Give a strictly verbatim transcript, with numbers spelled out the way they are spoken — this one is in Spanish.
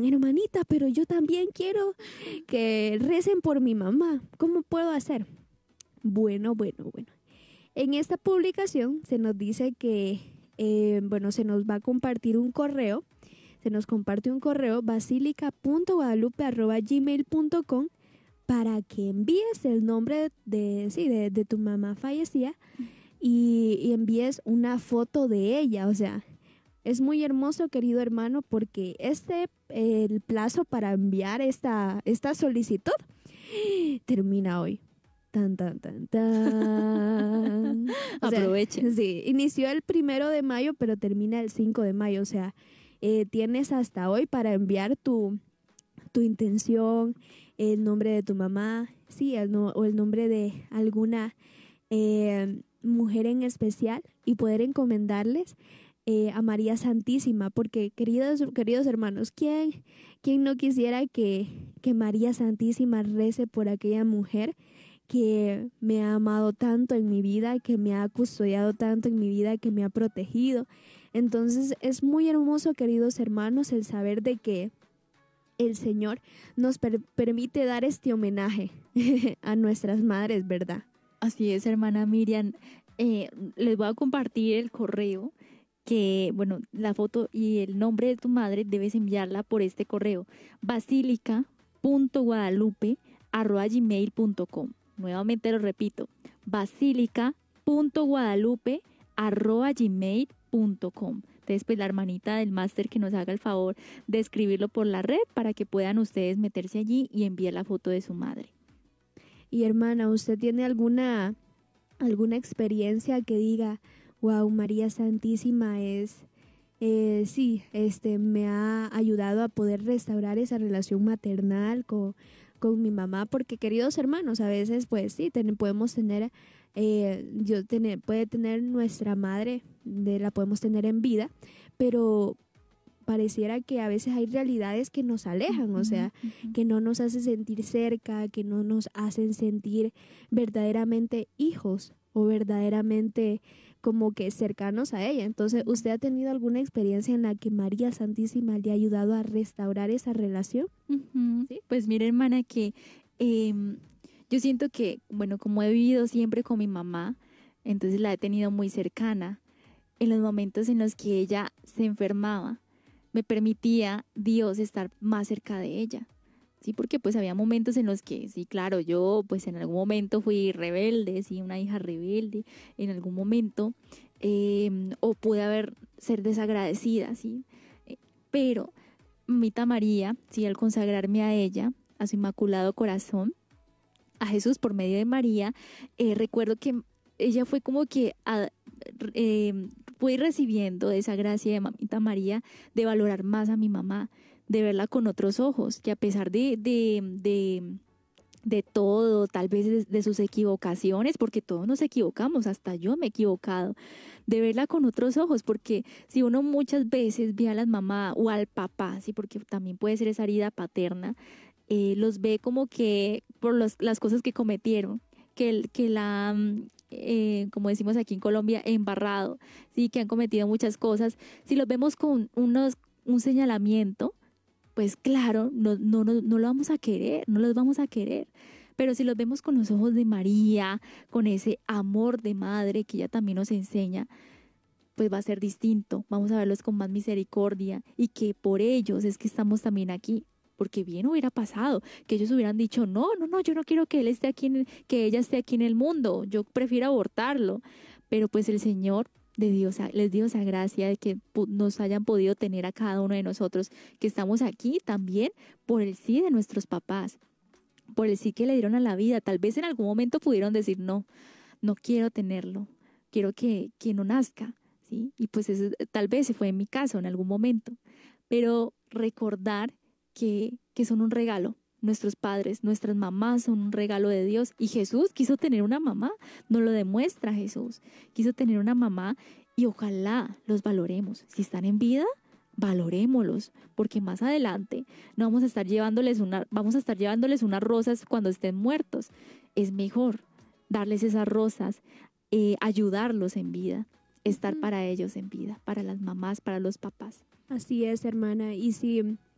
digan, hermanita, pero yo también quiero que recen por mi mamá. ¿Cómo puedo hacer? Bueno, bueno, bueno. En esta publicación se nos dice que, eh, bueno, se nos va a compartir un correo. Se nos comparte un correo basilica punto guadalupe arroba gmail punto com para que envíes el nombre de, sí, de, de tu mamá fallecida y, y envíes una foto de ella. O sea, es muy hermoso, querido hermano, porque este, eh, el plazo para enviar esta, esta solicitud termina hoy. Tan, tan, tan, tan. O sea, Aprovechen. sí, inició el primero de mayo, pero termina el cinco de mayo. O sea, eh, tienes hasta hoy para enviar tu, tu intención, el nombre de tu mamá, sí, el no, o el nombre de alguna eh, mujer en especial y poder encomendarles eh, a María Santísima, porque queridos, queridos hermanos, ¿quién, quién no quisiera que, que María Santísima rece por aquella mujer que me ha amado tanto en mi vida, que me ha custodiado tanto en mi vida, que me ha protegido? Entonces es muy hermoso, queridos hermanos, el saber de que el Señor nos per- permite dar este homenaje a nuestras madres, ¿verdad? Así es, hermana Miriam. Eh, les voy a compartir el correo que, bueno, la foto y el nombre de tu madre debes enviarla por este correo, basilica punto guadalupe arroba gmail punto com. Nuevamente lo repito, basilica punto guadalupe arroba gmail punto com. Entonces, pues la hermanita del máster que nos haga el favor de escribirlo por la red para que puedan ustedes meterse allí y enviar la foto de su madre. Y hermana, ¿usted tiene alguna, alguna experiencia que diga, wow, María Santísima es, eh, sí, este, me ha ayudado a poder restaurar esa relación maternal con, con mi mamá? Porque, queridos hermanos, a veces, pues sí, ten, podemos tener, eh, yo tener, puede tener nuestra madre, de, la podemos tener en vida, pero pareciera que a veces hay realidades que nos alejan, o sea, Uh-huh. que no nos hacen sentir cerca, que no nos hacen sentir verdaderamente hijos o verdaderamente como que cercanos a ella. Entonces, ¿usted ha tenido alguna experiencia en la que María Santísima le ha ayudado a restaurar esa relación? Uh-huh. ¿Sí? Pues mira, hermana, que eh, yo siento que, bueno, como he vivido siempre con mi mamá, entonces la he tenido muy cercana. En los momentos en los que ella se enfermaba, me permitía Dios estar más cerca de ella, ¿sí? Porque pues había momentos en los que, sí, claro, yo pues en algún momento fui rebelde, sí, una hija rebelde, en algún momento, eh, o pude haber, ser desagradecida, sí, eh, pero mamita María, sí, al consagrarme a ella, a su inmaculado corazón, a Jesús por medio de María, eh, recuerdo que ella fue como que a, eh, fui recibiendo esa gracia de mamita María de valorar más a mi mamá, de verla con otros ojos, que a pesar de, de, de, de todo, tal vez de, de sus equivocaciones, porque todos nos equivocamos, hasta yo me he equivocado, de verla con otros ojos, porque si uno muchas veces ve a las mamás o al papá, sí, porque también puede ser esa herida paterna, eh, los ve como que por los, las cosas que cometieron, que, que la, eh, como decimos aquí en Colombia, embarrado, sí, que han cometido muchas cosas. Si los vemos con unos, un señalamiento, pues claro, no, no, no, no lo vamos a querer, no los vamos a querer. Pero si los vemos con los ojos de María, con ese amor de madre que ella también nos enseña, pues va a ser distinto. Vamos a verlos con más misericordia y que por ellos es que estamos también aquí. Porque bien hubiera pasado que ellos hubieran dicho, no, no, no, yo no quiero que él esté aquí, en el, que ella esté aquí en el mundo, yo prefiero abortarlo. Pero pues el Señor de Dios les dio esa gracia de que nos hayan podido tener a cada uno de nosotros, que estamos aquí también por el sí de nuestros papás, por el sí que le dieron a la vida. Tal vez en algún momento pudieron decir, no, no quiero tenerlo, quiero que, que no nazca, ¿sí? Y pues eso, tal vez se fue en mi caso en algún momento, pero recordar Que, que son un regalo. Nuestros padres, nuestras mamás son un regalo de Dios. Y Jesús quiso tener una mamá, nos lo demuestra Jesús. Quiso tener una mamá y ojalá los valoremos. Si están en vida, valorémoslos, porque más adelante no vamos a estar llevándoles una, vamos a estar llevándoles unas rosas cuando estén muertos. Es mejor darles esas rosas, eh, ayudarlos en vida, estar para ellos en vida, para las mamás, para los papás. Así es, hermana. Y si